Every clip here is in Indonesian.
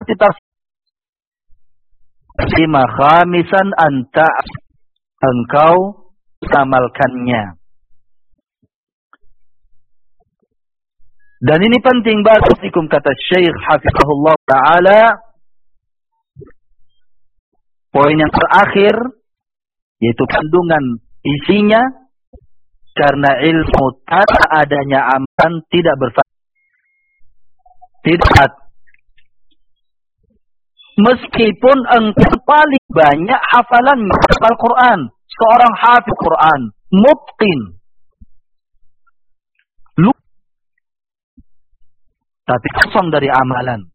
lima khamisan anta engkau amalkannya. Dan ini penting barakallahu kata Syekh hafizahullah taala. Poin yang terakhir yaitu kandungan isinya, karena ilmu tanpa adanya amalan tidak berfaedah. Tidak. Meskipun engkau paling banyak hafalannya Al-Quran, seorang hafiz Quran, mutqin, tapi kosong dari amalan.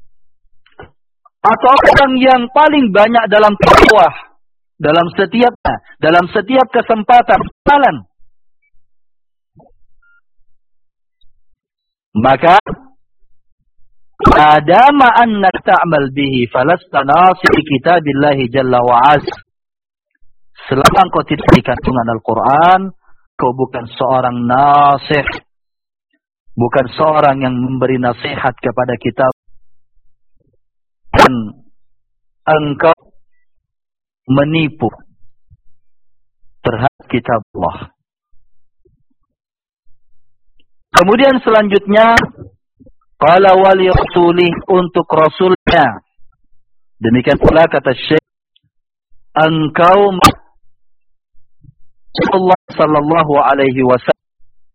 Atau orang yang paling banyak dalam dakwah, dalam setiap kesempatan amalan, maka adama annaka ta'mal bihi falasta nasih kitabillahi jalla wa az. Selama kau tidak dikandungan Al-Quran, kau bukan seorang nasih, bukan seorang yang memberi nasihat kepada kitab, dan engkau menipu terhadap kitab Allah. Kemudian selanjutnya qala wali rasulih, untuk rasulnya. Demikian pula kata Syekh, engkau Allah sallallahu alaihi wasallam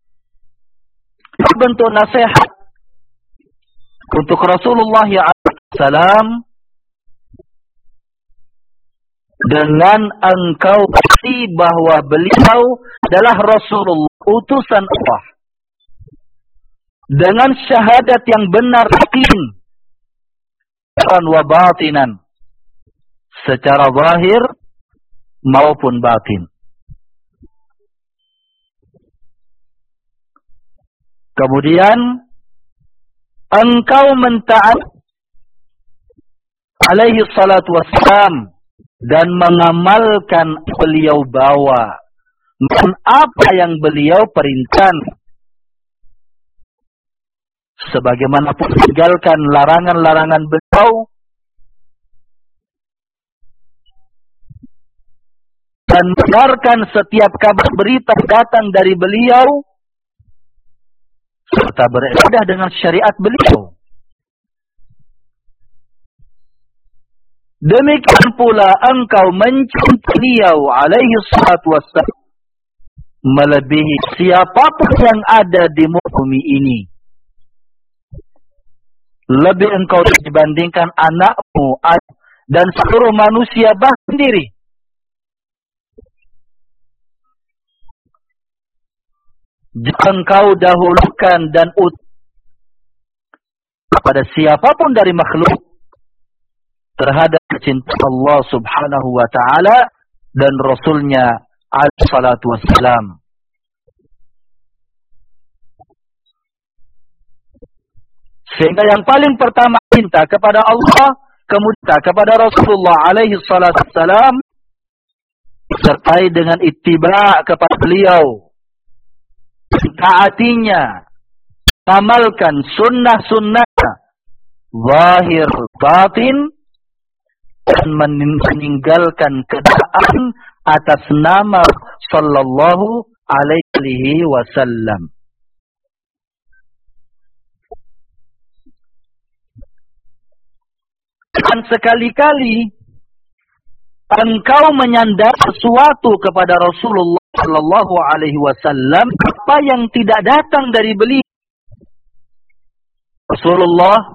bentuk nasihat untuk Rasulullah SAW dengan engkau pasti bahwa beliau adalah Rasulullah, utusan Allah, dengan syahadat yang benar yakin wa batinan, secara zahir maupun batin. Kemudian engkau mentaat alaihi salatu wassalam dan mengamalkan beliau bawa dan apa yang beliau perintahkan, sebagaimana pun tinggalkan larangan-larangan beliau dan benarkan setiap kabar berita datang dari beliau serta beribadah dengan syariat beliau. Demikian pula engkau mencintai beliau alaihi salatu wassalam melebihi siapapun yang ada di bumi ini. Lebih engkau dibandingkan anakmu dan seluruh manusia bahkan diri. Jangan kau dahulukan dan kepada siapapun dari makhluk terhadap kecintaan Allah subhanahu wa ta'ala dan Rasulnya alaihi salatu wassalam. Sehingga yang paling pertama cinta kepada Allah, kemudian kepada Rasulullah alaihi salatu wassalam, disertai dengan ittiba kepada beliau, taatinya, amalkan sunnah-sunnah zahir batin, dan meninggalkan kedaan atas nama sallallahu alaihi wasallam. Dan sekali-kali engkau menyandar sesuatu kepada Rasulullah sallallahu alaihi wasallam apa yang tidak datang dari beliau. Rasulullah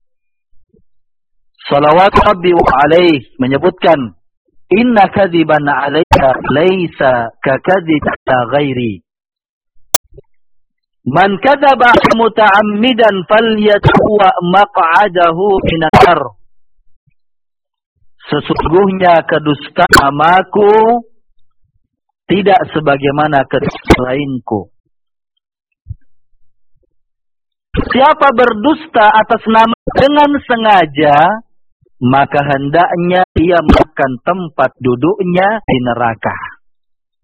salawatu rabbi wa alaih menyebutkan, inna kadhiban alayka laysa kakadhibika ghairi. Man kadzaba muta'ammidan falyatwa maq'adahu minan nar. Sesungguhnya kedustamaku tidak sebagaimana kedustaan lainku. Siapa berdusta atas nama dengan sengaja, maka hendaknya ia makan tempat duduknya di neraka.